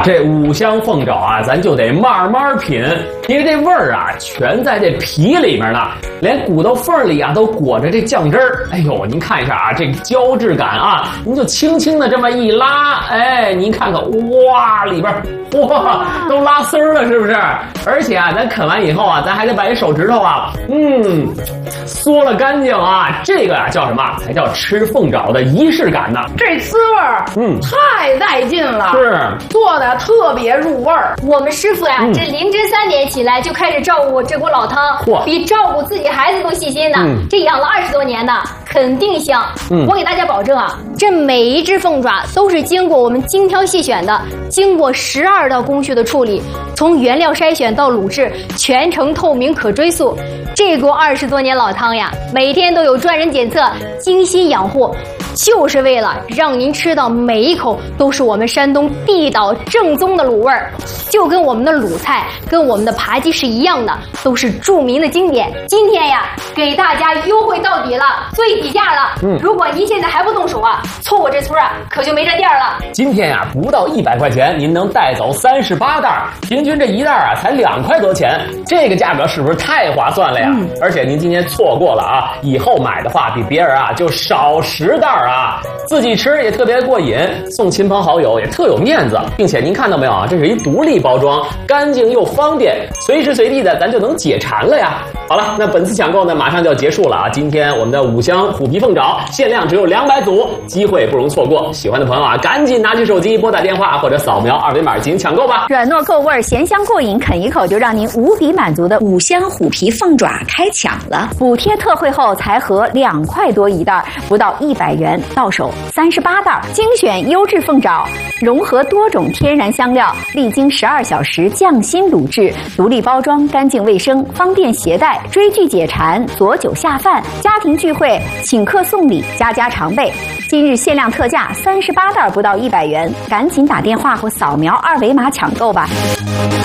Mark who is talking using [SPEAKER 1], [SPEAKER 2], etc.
[SPEAKER 1] 这五香凤爪啊，咱就得慢慢品，因为这味儿啊，全在这皮里面呢，连骨头缝里啊都裹着这酱汁儿。哎呦，您看一下啊，这个胶质感啊，您就轻轻的这么一拉，哎，您看看，哇，里边哇都拉丝儿了，是不是？而且啊，咱啃完以后啊，咱还得把这手指头啊，嗦了干净啊，这个啊叫什么？才叫吃凤爪的仪式感呢。
[SPEAKER 2] 这滋味儿，太带劲了，
[SPEAKER 1] 是
[SPEAKER 2] 做的特别入味儿。
[SPEAKER 3] 我们师傅呀，这凌晨3点起来就开始照顾这锅老汤，比照顾自己孩子都细心呢。这养了20多年呢，肯定香。我给大家保证啊，这每一只凤爪都是经过我们精挑细选的，经过12道工序的处理，从原料筛选到卤制，全程透明可追溯。这锅20多年老汤呀，每天都有专人检测，精心养护，就是为了让您吃到每一口都是我们山东地道正宗的卤味儿，就跟我们的鲁菜跟我们的扒鸡是一样的，都是著名的经典。今天呀，给大家优惠到底了，最底价了。如果您现在还不动手啊，错过这村啊，可就没这店了。
[SPEAKER 1] 今天呀，不到100块钱，您能带走38袋，平均这一袋啊才2块多钱，这个价格是不是太划算了呀？而且您今天错过了啊，以后买的话比别人啊就少10袋啊，自己吃也特别过瘾，送亲朋好友也特有面子，并且您看到没有啊，这是一独立包装，干净又方便，随时随地的咱就能解馋了呀。好了，那本次抢购呢马上就要结束了啊，今天我们的五香虎皮凤爪限量只有200组，机会不容错过，喜欢的朋友啊，赶紧拿起手机拨打电话或者扫描2维码进行抢购吧。
[SPEAKER 4] 软糯够味儿，咸香过瘾，啃一口就让您无比满足的五香虎皮凤爪开抢了！补贴特惠后才合2块多一袋，不到100元，到手38袋，精选优质凤爪，融合多种天然香料，历经12小时匠心卤制，独立包装，干净卫生，方便携带，追剧解馋，佐酒下饭，家庭聚会，请客送礼，家家常备。今日限量特价38袋不到100元，赶紧打电话或扫描2维码抢购吧。